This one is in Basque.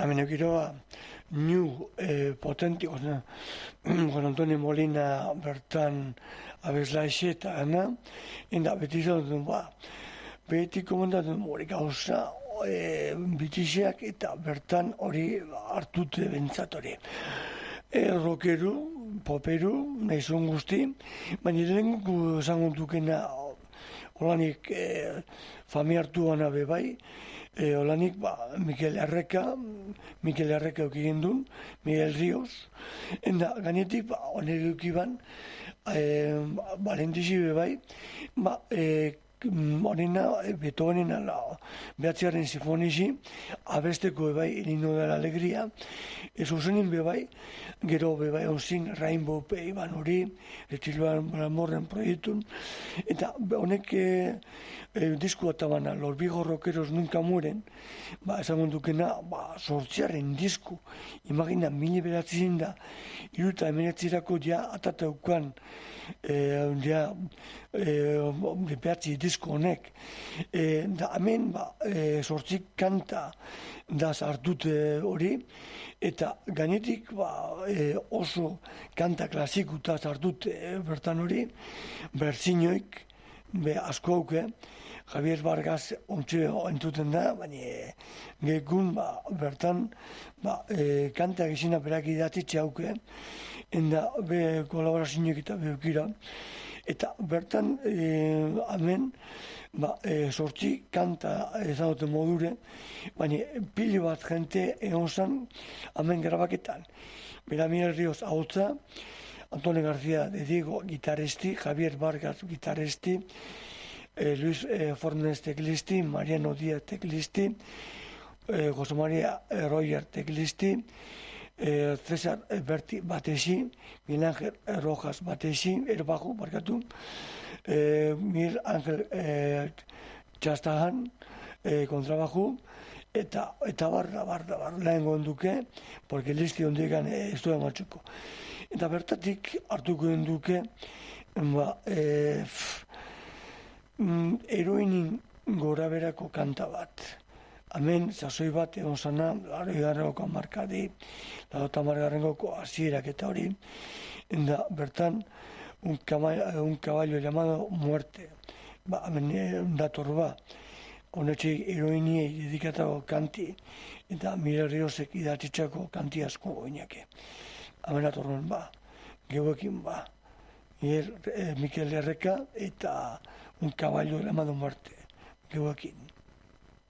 hemen eukiro New potenti, Juan Antonio Molina bertan abeslaixe eta gana, eta beti zaudun, beti komendatu hori gauza bitixeak eta bertan hori hartute bentsat hori. Rokeru, poperu, nahi zuen guzti, baina lehenko esango dukena holanik familiartu gana bebai, holanik Mikel Herreka eukien duen, Miguel Ríos, eta gainetik honek eukiban, Valentixi bebai, honena, Beethovenena behatziaren sinfonixi, abesteko bebai, Himno de la Alegría, zuzenin bebai, gero bebai onzin Rainbow Peiban hori, Retilban Morren proiektun, eta honek disku atabana, Los Viejos Rockeros Nunca Mueren, esan dukena, sortziaren disku, imagina, 1939 ja atateukan, behatzi disko honek. Da hemen sortzik kanta da sartut hori, eta gainetik oso kanta klasikuta sartut bertan hori, berzinoik, asko hauke, Javier Vargas ontxe entuten da, baina gekun bertan kanta gizina berak idatitxe hauke, enda be kolaborazioak eta beukira. Eta bertan, hemen, sortzi kanta ezagoten modure, baina pili bat jente egon zen, hemen grabaketan. Bera Miguel Ríos ahotza, Antonio García de Diego gitarresti, Javier Vargas gitarresti, Luis Fornes teklisti, Mariano Díaz teklisti, José María Roger teklisti, César Berti batexi, Miguel Ángel Rojas batexi, erbajo, barkatu, Miguel Ángel Txastajan kontrabajo, eta barra lehen gonduke, porque listi hondegan ez du ematxuko. Eta bertatik hartuko duke, heroinin gora berako kanta bat. Hemen, sasoi bat egon zana, 80. hamarkadi, 80. hasierak eta hori, eta bertan, un caballo llamado Muerte. Hemen dator honetxe heroiniei dedikatako kanti, eta Miguel Riosek idatzitzako kanti asko goinake. Hemen datorren geuekin Mikel Herreka eta un caballo llamado Muerte, geuekin.